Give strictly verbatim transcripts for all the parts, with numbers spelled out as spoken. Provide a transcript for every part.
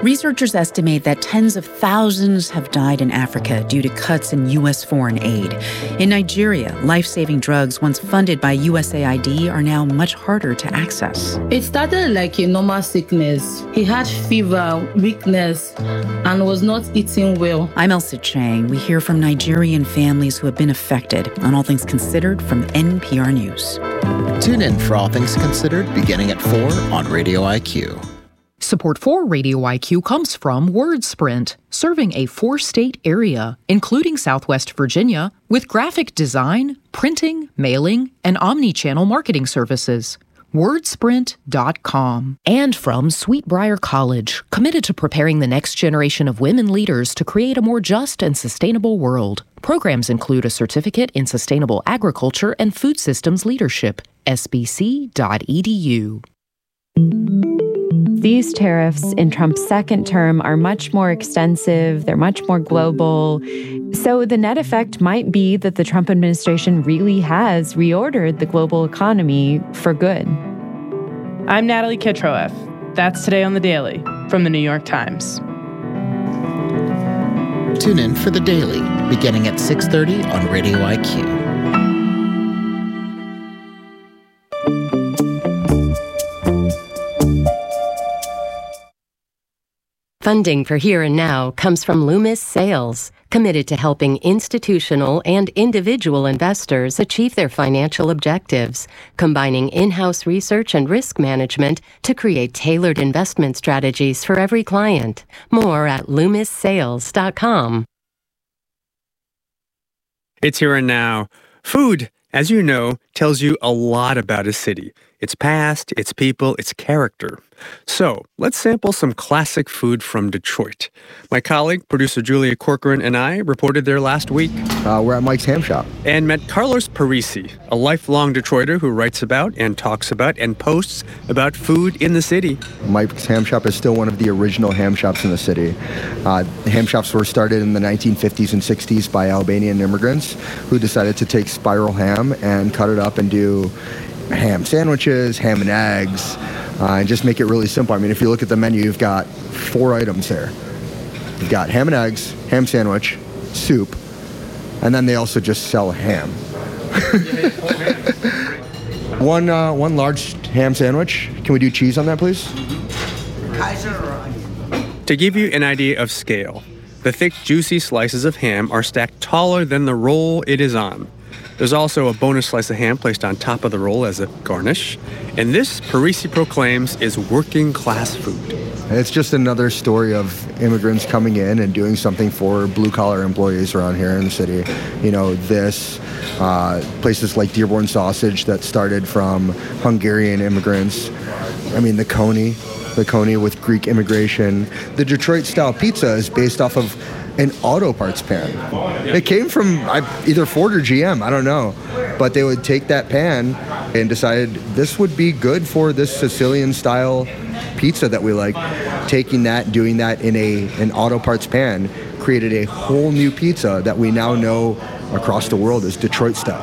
Researchers estimate that tens of thousands have died in Africa due to cuts in U S foreign aid. In Nigeria, life-saving drugs once funded by U S A I D are now much harder to access. It started like a normal sickness. He had fever, weakness, and was not eating well. I'm Elsa Chang. We hear from Nigerian families who have been affected on All Things Considered from N P R News. Tune in for All Things Considered beginning at four on Radio I Q. Support for Radio I Q comes from WordSprint, serving a four-state area, including Southwest Virginia, with graphic design, printing, mailing, and omni-channel marketing services. WordSprint dot com. And from Sweetbriar College, committed to preparing the next generation of women leaders to create a more just and sustainable world. Programs include a certificate in sustainable agriculture and food systems leadership. S B C dot E D U. These tariffs in Trump's second term are much more extensive, they're much more global. So the net effect might be that the Trump administration really has reordered the global economy for good. I'm Natalie Kitroeff. That's Today on the Daily from the New York Times. Tune in for The Daily, beginning at six thirty on Radio I Q. Funding for Here and Now comes from Loomis Sayles, committed to helping institutional and individual investors achieve their financial objectives, combining in-house research and risk management to create tailored investment strategies for every client. More at loomis sayles dot com. It's Here and Now. Food, as you know, tells you a lot about a city. Its past, its people, its character. So, let's sample some classic food from Detroit. My colleague, producer Julia Corcoran, and I reported there last week. Uh, we're at Mike's Ham Shop. And met Carlos Parisi, a lifelong Detroiter who writes about and talks about and posts about food in the city. Mike's Ham Shop is still one of the original ham shops in the city. Uh, ham shops were started in the nineteen fifties and sixties by Albanian immigrants who decided to take spiral ham and cut it up and do ham sandwiches, ham and eggs, uh, and just make it really simple. I mean, if you look at the menu, you've got four items there. You've got ham and eggs, ham sandwich, soup, and then they also just sell ham. one uh, one large ham sandwich. Can we do cheese on that, please? To give you an idea of scale, the thick, juicy slices of ham are stacked taller than the roll it is on. There's also a bonus slice of ham placed on top of the roll as a garnish. And this, Parisi proclaims, is working-class food. It's just another story of immigrants coming in and doing something for blue-collar employees around here in the city. You know, this, uh, places like Dearborn Sausage that started from Hungarian immigrants. I mean, the Coney, the Coney with Greek immigration. The Detroit-style pizza is based off of an auto parts pan. It came from either Ford or G M, I don't know. But they would take that pan and decided this would be good for this Sicilian-style pizza that we like. Taking that, doing that in a an auto parts pan, created a whole new pizza that we now know across the world as Detroit style.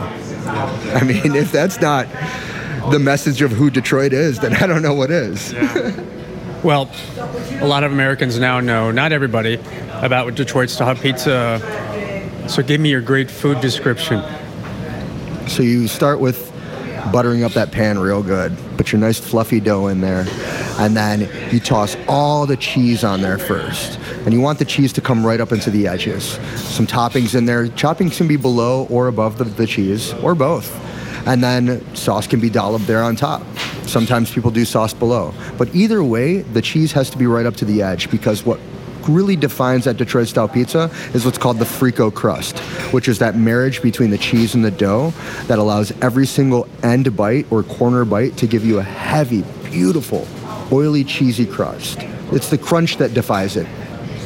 I mean, if that's not the message of who Detroit is, then I don't know what is. Yeah. Well, a lot of Americans now know, not everybody, about Detroit-style pizza. So give me your great food description. So you start with buttering up that pan real good. Put your nice fluffy dough in there. And then you toss all the cheese on there first. And you want the cheese to come right up into the edges. Some toppings in there. Toppings can be below or above the, the cheese, or both. And then sauce can be dolloped there on top. Sometimes people do sauce below. But either way, the cheese has to be right up to the edge, because what really defines that Detroit-style pizza is what's called the Frico crust, which is that marriage between the cheese and the dough that allows every single end bite or corner bite to give you a heavy, beautiful, oily, cheesy crust. It's the crunch that defies it.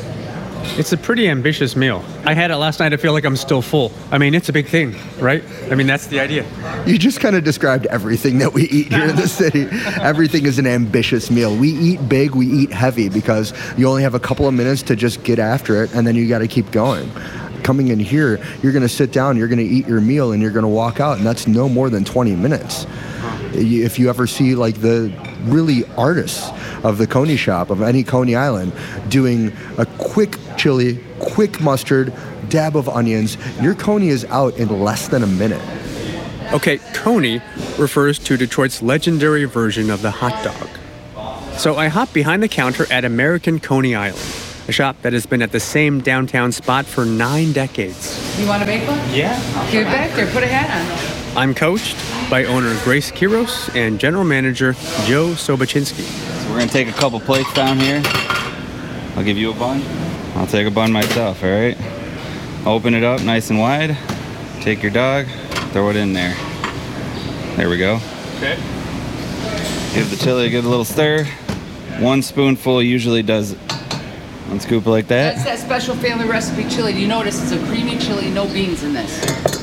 It's a pretty ambitious meal. I had it last night. I feel like I'm still full. I mean, it's a big thing, right? I mean, that's the idea. You just kind of described everything that we eat here in the city. Everything is an ambitious meal. We eat big, we eat heavy, because you only have a couple of minutes to just get after it, and then you got to keep going. Coming in here, you're going to sit down, you're going to eat your meal, and you're going to walk out, and that's no more than twenty minutes. If you ever see like the really artists of the Coney shop, of any Coney Island, doing a quick chili, quick mustard, dab of onions, your Coney is out in less than a minute. Okay, Coney refers to Detroit's legendary version of the hot dog. So I hop behind the counter at American Coney Island, a shop that has been at the same downtown spot for nine decades. You want to make one? Yeah. Give it back there. Put a hat on. I'm coached by owner Grace Quiros and general manager Joe Sobaczynski. So we're going to take a couple plates down here. I'll give you a bun. I'll take a bun myself, all right? Open it up nice and wide. Take your dog, throw it in there. There we go. Okay. Give the chili a good little stir. One spoonful usually does it. One scoop like that. That's that special family recipe chili. You notice it's a creamy chili, no beans in this.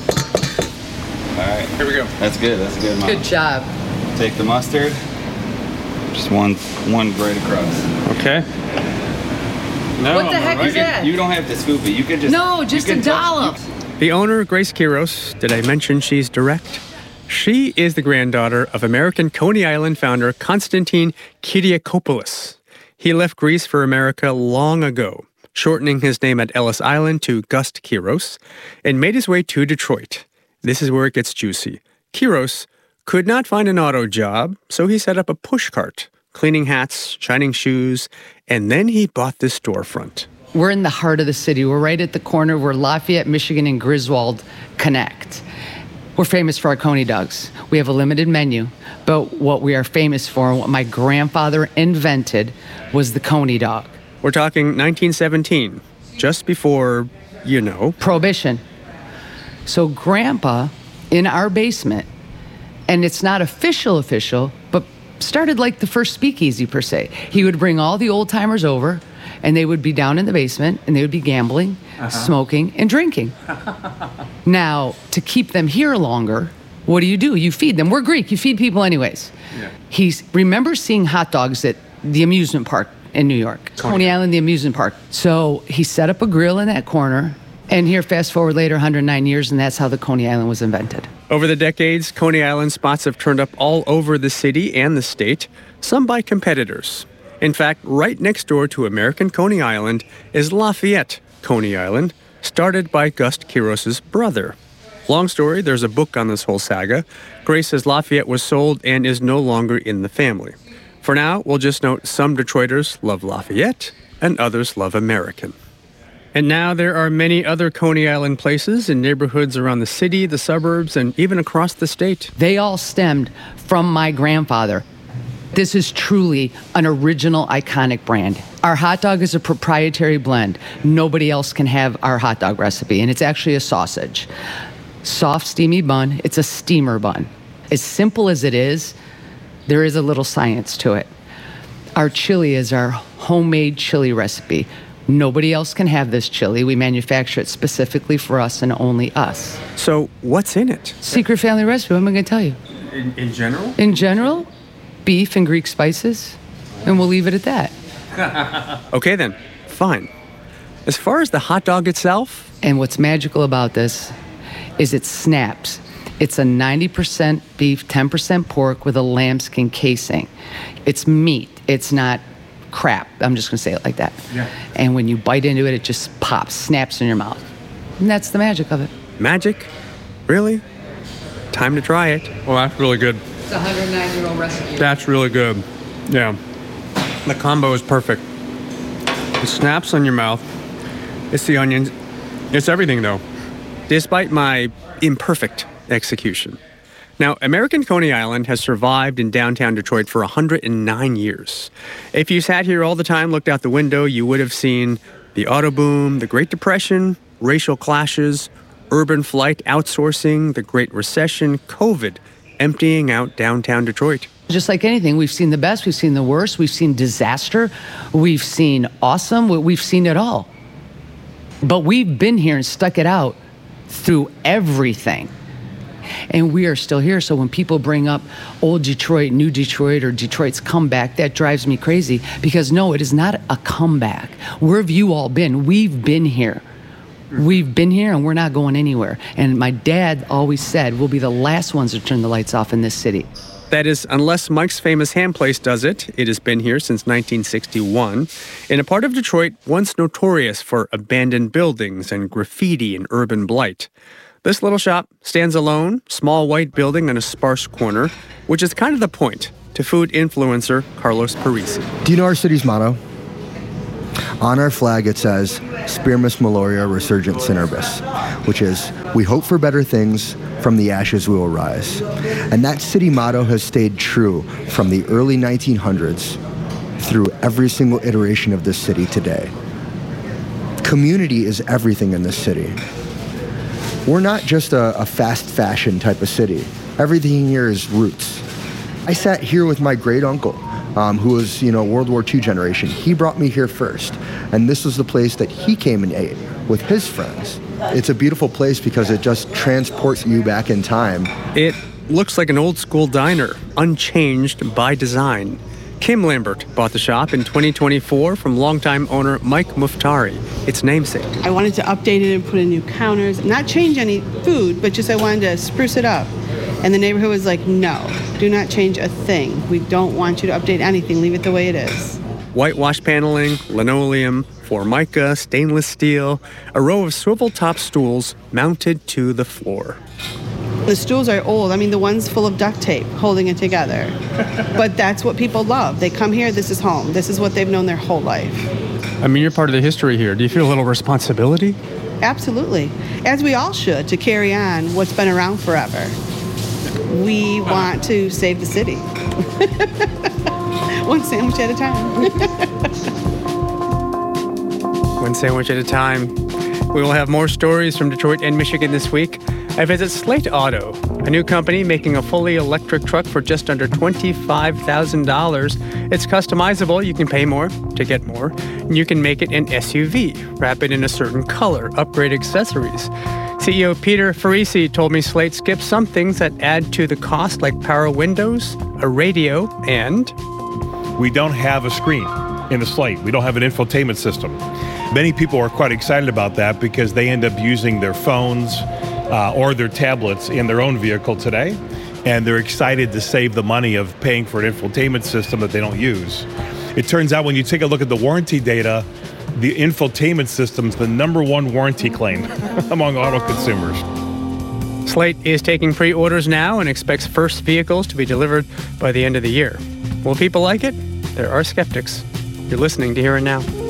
All right. Here we go. That's good. That's good, Mom. Good job. Take the mustard. Just one, one right across. Okay. No, What the heck you is can, that? You don't have to scoop it. You can just No, just you a can dollop. The owner, Grace Quiros, did I mention she's direct? She is the granddaughter of American Coney Island founder Konstantin Kyriakopoulos. He left Greece for America long ago, shortening his name at Ellis Island to Gust Quiros, and made his way to Detroit. This is where it gets juicy. Quiros could not find an auto job, so he set up a push cart, cleaning hats, shining shoes, and then he bought this storefront. We're in the heart of the city. We're right at the corner where Lafayette, Michigan, and Griswold connect. We're famous for our Coney dogs. We have a limited menu, but what we are famous for, and what my grandfather invented, was the Coney dog. We're talking nineteen seventeen, just before, you know, Prohibition. So Grandpa, in our basement, and it's not official official, but started like the first speakeasy per se. He would bring all the old timers over, and they would be down in the basement, and they would be gambling, uh-huh. smoking, and drinking. Now, to keep them here longer, what do you do? You feed them. We're Greek. You feed people anyways. Yeah. He remembers seeing hot dogs at the amusement park in New York, Coney, Coney Island, the amusement park. So he set up a grill in that corner, and here, fast forward later, one hundred nine years, and that's how the Coney Island was invented. Over the decades, Coney Island spots have turned up all over the city and the state, some by competitors. In fact, right next door to American Coney Island is Lafayette Coney Island, started by Gust Quiros' brother. Long story, there's a book on this whole saga. Grace says Lafayette was sold and is no longer in the family. For now, we'll just note some Detroiters love Lafayette and others love American. And now there are many other Coney Island places in neighborhoods around the city, the suburbs, and even across the state. They all stemmed from my grandfather. This is truly an original, iconic brand. Our hot dog is a proprietary blend. Nobody else can have our hot dog recipe, and it's actually a sausage. Soft, steamy bun. It's a steamer bun. As simple as it is, there is a little science to it. Our chili is our homemade chili recipe. Nobody else can have this chili. We manufacture it specifically for us and only us. So what's in it? Secret family recipe. What am I going to tell you? In, in general? In general, beef and Greek spices, and we'll leave it at that. Okay then, fine. As far as the hot dog itself? And what's magical about this is it snaps. It's a ninety percent beef, ten percent pork with a lambskin casing. It's meat. It's not crap. I'm just going to say it like that. Yeah. And when you bite into it, it just pops, snaps in your mouth. And that's the magic of it. Magic? Really? Time to try it. Well, that's really good. It's a one hundred nine-year-old recipe. That's really good. Yeah. The combo is perfect. It snaps on your mouth. It's the onions. It's everything, though. Despite my imperfect execution. Now, American Coney Island has survived in downtown Detroit for one hundred nine years. If you sat here all the time, looked out the window, you would have seen the auto boom, the Great Depression, racial clashes, urban flight outsourcing, the Great Recession, COVID, emptying out downtown Detroit. Just like anything, we've seen the best, we've seen the worst, we've seen disaster, we've seen awesome, we've seen it all. But we've been here and stuck it out through everything. And we are still here. So when people bring up old Detroit, new Detroit, or Detroit's comeback, that drives me crazy. Because no, it is not a comeback. Where have you all been? We've been here. We've been here and we're not going anywhere. And my dad always said, we'll be the last ones to turn the lights off in this city. That is, unless Mike's Famous Ham Place does it. It has been here since nineteen sixty-one, in a part of Detroit once notorious for abandoned buildings and graffiti and urban blight. This little shop stands alone, small white building on a sparse corner, which is kind of the point to food influencer Carlos Parisi. Do you know our city's motto? On our flag it says, Spirmus Maloria Resurgent Cinerbis, which is, we hope for better things, from the ashes we will rise. And that city motto has stayed true from the early nineteen hundreds through every single iteration of this city today. Community is everything in this city. We're not just a, a fast fashion type of city. Everything here is roots. I sat here with my great uncle, um, who was, you know, World War Two generation. He brought me here first, and this was the place that he came and ate with his friends. It's a beautiful place because it just transports you back in time. It looks like an old school diner, unchanged by design. Kim Lambert bought the shop in twenty twenty-four from longtime owner Mike Muftari, its namesake. I wanted to update it and put in new counters, not change any food, but just I wanted to spruce it up. And the neighborhood was like, no, do not change a thing. We don't want you to update anything. Leave it the way it is. Whitewash paneling, linoleum, Formica, stainless steel, a row of swivel-top stools mounted to the floor. The stools are old. I mean, the one's full of duct tape holding it together. But that's what people love. They come here, this is home. This is what they've known their whole life. I mean, you're part of the history here. Do you feel a little responsibility? Absolutely. As we all should, to carry on what's been around forever. We want to save the city. One sandwich at a time. One sandwich at a time. We will have more stories from Detroit and Michigan this week. I visit Slate Auto, a new company making a fully electric truck for just under twenty-five thousand dollars. It's customizable. You can pay more to get more. And you can make it an S U V, wrap it in a certain color, upgrade accessories. C E O Peter Farisi told me Slate skips some things that add to the cost, like power windows, a radio, and... We don't have a screen in the Slate. We don't have an infotainment system. Many people are quite excited about that because they end up using their phones uh, or their tablets in their own vehicle today, and they're excited to save the money of paying for an infotainment system that they don't use. It turns out when you take a look at the warranty data, the infotainment system's the number one warranty claim among auto consumers. Slate is taking pre-orders now and expects first vehicles to be delivered by the end of the year. Will people like it? There are skeptics. You're listening to Here and Now.